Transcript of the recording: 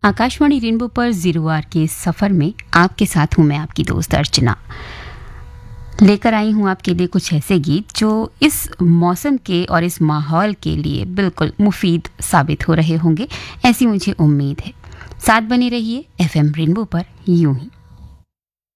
Akashvani rainbow पर 0 के सफ़र में आपके साथ हूँ मैं, आपकी दोस्त अर्चना। लेकर आई हूँ आपके लिए कुछ ऐसे गीत जो इस मौसम के और इस माहौल के लिए बिल्कुल मुफीद साबित हो रहे होंगे, ऐसी मुझे उम्मीद है। साथ बने रहिए FM रेनबो पर यूं ही।